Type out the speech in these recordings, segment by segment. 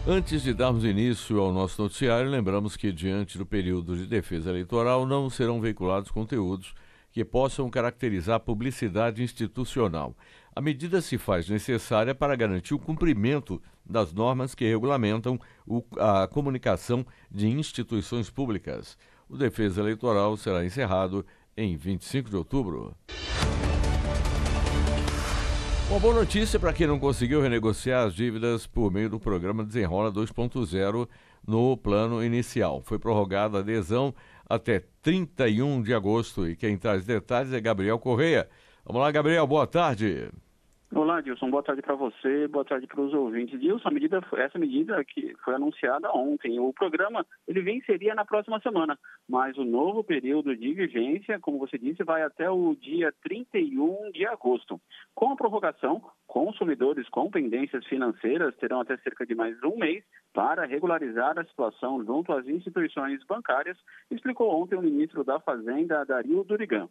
Antes de darmos início ao nosso noticiário, lembramos que, diante do período de defesa eleitoral, não serão veiculados conteúdos que possam caracterizar publicidade institucional. A medida se faz necessária para garantir o cumprimento das normas que regulamentam a comunicação de instituições públicas. O defesa eleitoral será encerrado em 25 de outubro. Uma boa notícia para quem não conseguiu renegociar as dívidas por meio do programa Desenrola 2.0 no plano inicial. Foi prorrogada a adesão até 31 de agosto e quem traz detalhes é Gabriel Correia. Vamos lá, Gabriel, boa tarde. Olá, Dilson, boa tarde para você, boa tarde para os ouvintes. Dilson, essa medida que foi anunciada ontem, o programa ele venceria na próxima semana, mas o novo período de vigência, como você disse, vai até o dia 31 de agosto. Com a prorrogação, consumidores com pendências financeiras terão até cerca de mais um mês para regularizar a situação junto às instituições bancárias, explicou ontem o ministro da Fazenda, Dario Durigan.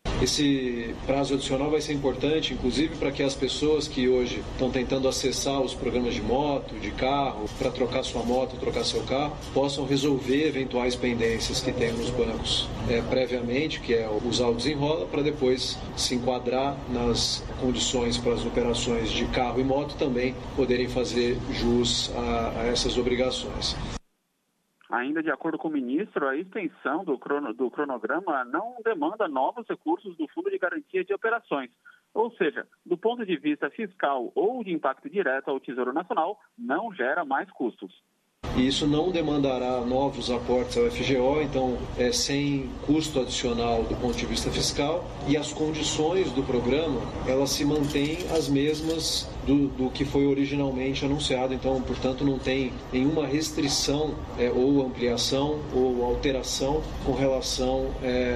Esse prazo adicional vai ser importante, inclusive para que as pessoas que hoje estão tentando acessar os programas de moto, de carro, para trocar sua moto, trocar seu carro, possam resolver eventuais pendências que tem nos bancos previamente, que é usar o Desenrola, para depois se enquadrar nas condições para as operações de carro e moto também poderem fazer jus a essas obrigações. Ainda de acordo com o ministro, a extensão do cronograma não demanda novos recursos do Fundo de Garantia de Operações. Ou seja, do ponto de vista fiscal ou de impacto direto ao Tesouro Nacional, não gera mais custos. E isso não demandará novos aportes ao FGO, então sem custo adicional do ponto de vista fiscal, e as condições do programa, elas se mantêm as mesmas do que foi originalmente anunciado, então, portanto, não tem nenhuma restrição ou ampliação ou alteração com relação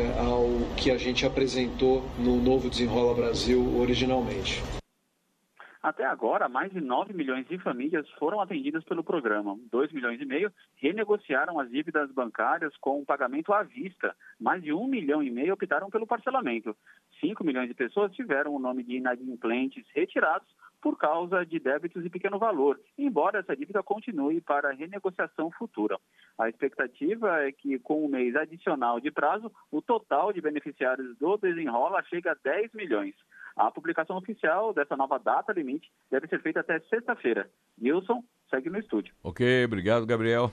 ao que a gente apresentou no novo Desenrola Brasil originalmente. Até agora, mais de 9 milhões de famílias foram atendidas pelo programa. 2,5 milhões renegociaram as dívidas bancárias com pagamento à vista. Mais de 1,5 milhão optaram pelo parcelamento. 5 milhões de pessoas tiveram o nome de inadimplentes retirados por causa de débitos de pequeno valor, embora essa dívida continue para renegociação futura. A expectativa é que, com um mês adicional de prazo, o total de beneficiários do Desenrola chega a 10 milhões. A publicação oficial dessa nova data limite deve ser feita até sexta-feira. Nilson, segue no estúdio. Ok, obrigado, Gabriel.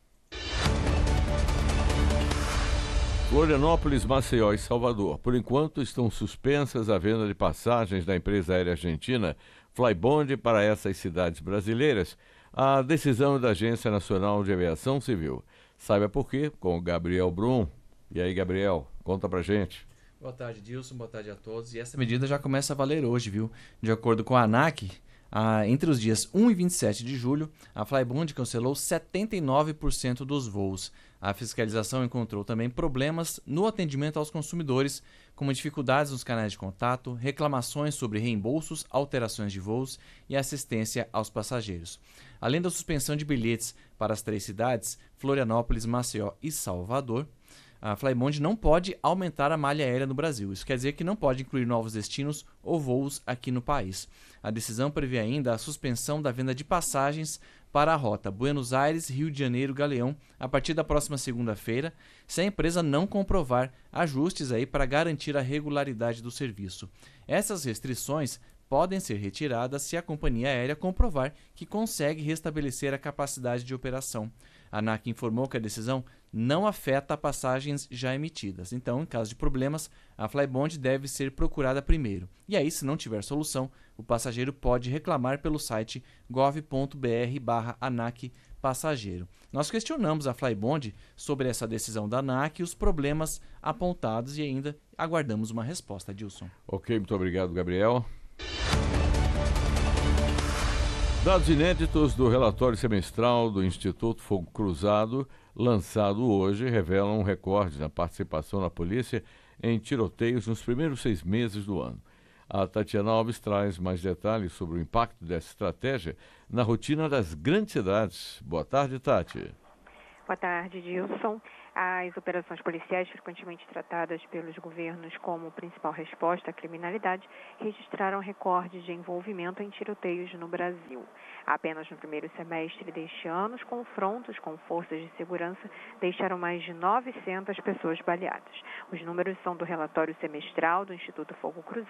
Florianópolis, Maceió e Salvador. Por enquanto, estão suspensas a venda de passagens da empresa aérea argentina Flybond para essas cidades brasileiras. A decisão da Agência Nacional de Aviação Civil. Saiba por quê com o Gabriel Brum. E aí, Gabriel, conta pra gente. Boa tarde, Dilson. Boa tarde a todos. E essa medida já começa a valer hoje, viu? De acordo com a ANAC, entre os dias 1 e 27 de julho, a Flybond cancelou 79% dos voos. A fiscalização encontrou também problemas no atendimento aos consumidores, como dificuldades nos canais de contato, reclamações sobre reembolsos, alterações de voos e assistência aos passageiros. Além da suspensão de bilhetes para as 3 cidades, Florianópolis, Maceió e Salvador, a Flybond não pode aumentar a malha aérea no Brasil. Isso quer dizer que não pode incluir novos destinos ou voos aqui no país. A decisão prevê ainda a suspensão da venda de passagens para a rota Buenos Aires, Rio de Janeiro, Galeão, a partir da próxima segunda-feira, se a empresa não comprovar ajustes aí para garantir a regularidade do serviço. Essas restrições podem ser retiradas se a companhia aérea comprovar que consegue restabelecer a capacidade de operação. A ANAC informou que a decisão não afeta passagens já emitidas. Então, em caso de problemas, a Flybond deve ser procurada primeiro. E aí, se não tiver solução, o passageiro pode reclamar pelo site gov.br/ANAC passageiro. Nós questionamos a Flybond sobre essa decisão da ANAC e os problemas apontados e ainda aguardamos uma resposta, Dilson. Ok, muito obrigado, Gabriel. Dados inéditos do relatório semestral do Instituto Fogo Cruzado, lançado hoje, revelam um recorde na participação da polícia em tiroteios nos primeiros 6 meses do ano. A Tatiana Alves traz mais detalhes sobre o impacto dessa estratégia na rotina das grandes cidades. Boa tarde, Tati. Boa tarde, Dilson. As operações policiais, frequentemente tratadas pelos governos como principal resposta à criminalidade, registraram recordes de envolvimento em tiroteios no Brasil. Apenas no primeiro semestre deste ano, os confrontos com forças de segurança deixaram mais de 900 pessoas baleadas. Os números são do relatório semestral do Instituto Fogo Cruzado.